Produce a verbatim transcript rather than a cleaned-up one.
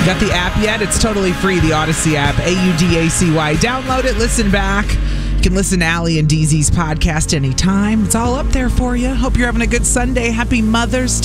Got the app yet? It's totally free, the Odyssey app, A U D A C Y. Download it, listen back. You can listen to Allie and D Z's podcast anytime. It's all up there for you. Hope you're having a good Sunday. Happy Mother's Day.